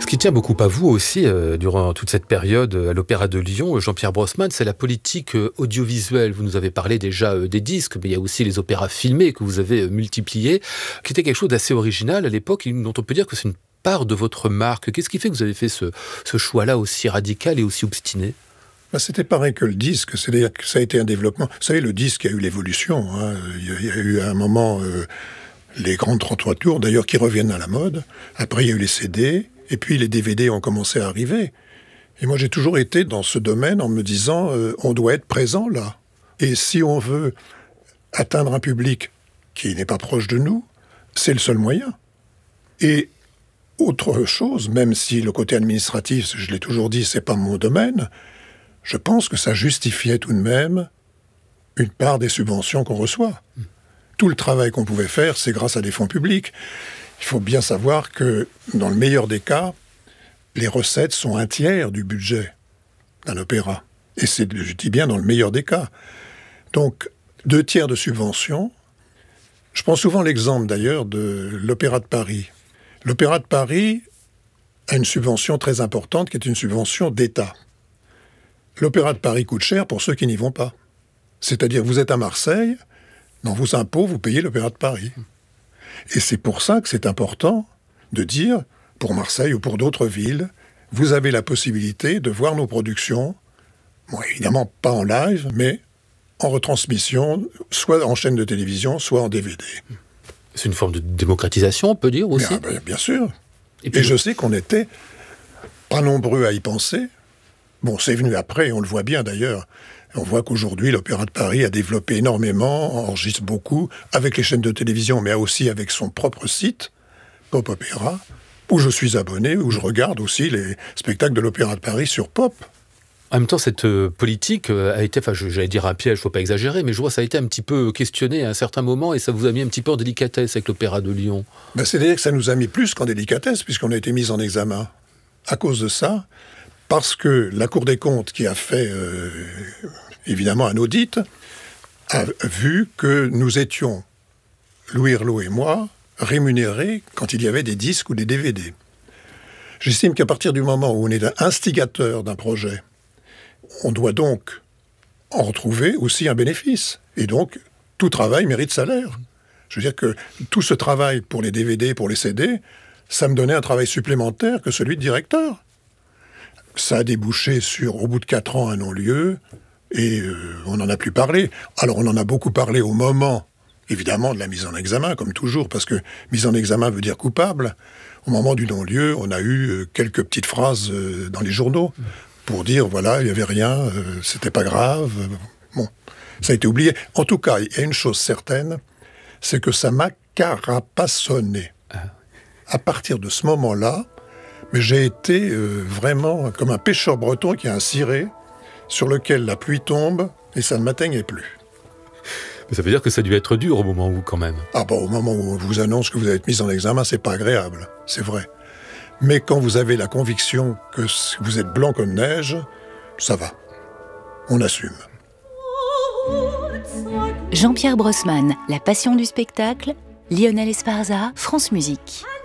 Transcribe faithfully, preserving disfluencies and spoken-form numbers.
qui tient beaucoup à vous aussi, euh, durant toute cette période à l'Opéra de Lyon, Jean-Pierre Brossman, c'est la politique euh, audiovisuelle. Vous nous avez parlé déjà euh, des disques, mais il y a aussi les opéras filmés que vous avez euh, multipliés, qui était quelque chose d'assez original à l'époque, dont on peut dire que c'est une part de votre marque. Qu'est-ce qui fait que vous avez fait ce, ce choix-là aussi radical et aussi obstiné ? Ben, c'était pareil que le disque, c'est-à-dire que ça a été un développement. Vous savez, le disque a eu l'évolution. Hein. Il y a eu à un moment euh, les grandes trente-trois tours, d'ailleurs, qui reviennent à la mode. Après, il y a eu les C D, et puis les D V D ont commencé à arriver. Et moi, j'ai toujours été dans ce domaine en me disant, euh, on doit être présent là. Et si on veut atteindre un public qui n'est pas proche de nous, c'est le seul moyen. Et autre chose, même si le côté administratif, je l'ai toujours dit, c'est pas mon domaine, je pense que ça justifiait tout de même une part des subventions qu'on reçoit. Mmh. Tout le travail qu'on pouvait faire, c'est grâce à des fonds publics. Il faut bien savoir que, dans le meilleur des cas, les recettes sont un tiers du budget d'un opéra. Et c'est, je dis bien, dans le meilleur des cas. Donc, deux tiers de subventions. Je prends souvent l'exemple, d'ailleurs, de l'Opéra de Paris. L'Opéra de Paris a une subvention très importante, qui est une subvention d'État. L'Opéra de Paris coûte cher pour ceux qui n'y vont pas. C'est-à-dire, vous êtes à Marseille, dans vos impôts, vous payez l'Opéra de Paris. Et c'est pour ça que c'est important de dire, pour Marseille ou pour d'autres villes, vous avez la possibilité de voir nos productions, bon, évidemment pas en live, mais en retransmission, soit en chaîne de télévision, soit en D V D. C'est une forme de démocratisation, on peut dire, aussi. Bien, bien, bien sûr. Et, puis, Et je sais qu'on n'était pas nombreux à y penser. Bon, c'est venu après, on le voit bien d'ailleurs. On voit qu'aujourd'hui, l'Opéra de Paris a développé énormément, enregistre beaucoup, avec les chaînes de télévision, mais aussi avec son propre site, Pop Opéra, où je suis abonné, où je regarde aussi les spectacles de l'Opéra de Paris sur Pop. En même temps, cette euh, politique euh, a été, enfin, j'allais dire un piège, il ne faut pas exagérer, mais je vois que ça a été un petit peu questionné à un certain moment, et ça vous a mis un petit peu en délicatesse avec l'Opéra de Lyon. Ben, c'est-à-dire que ça nous a mis plus qu'en délicatesse, puisqu'on a été mis en examen. À cause de ça, parce que la Cour des comptes, qui a fait euh, évidemment un audit, a vu que nous étions, Louis Herlot et moi, rémunérés quand il y avait des disques ou des D V D. J'estime qu'à partir du moment où on est un instigateur d'un projet, on doit donc en retrouver aussi un bénéfice. Et donc, tout travail mérite salaire. Je veux dire que tout ce travail pour les D V D, pour les C D, ça me donnait un travail supplémentaire que celui de directeur. Ça a débouché sur, au bout de quatre ans, un non-lieu, et euh, on n'en a plus parlé. Alors, on en a beaucoup parlé au moment, évidemment, de la mise en examen, comme toujours, parce que mise en examen veut dire coupable. Au moment du non-lieu, on a eu euh, quelques petites phrases euh, dans les journaux pour dire, voilà, il n'y avait rien, euh, c'était pas grave. Euh, bon, ça a été oublié. En tout cas, il y a une chose certaine, c'est que ça m'a carapassonné. À partir de ce moment-là, mais j'ai été euh, vraiment comme un pêcheur breton qui a un ciré sur lequel la pluie tombe et ça ne m'atteignait plus. Mais ça veut dire que ça a dû être dur au moment où, quand même. Ah bon, au moment où on vous annonce que vous êtes mis en examen, c'est pas agréable, c'est vrai. Mais quand vous avez la conviction que vous êtes blanc comme neige, ça va. On assume. Jean-Pierre Brossman, La passion du spectacle, Lionel Esparza, France Musique.